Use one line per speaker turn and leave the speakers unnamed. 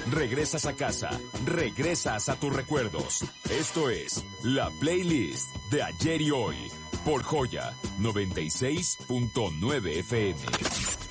regresas a casa, regresas a tus recuerdos. Esto es la playlist de ayer y hoy por Joya 96.9 FM.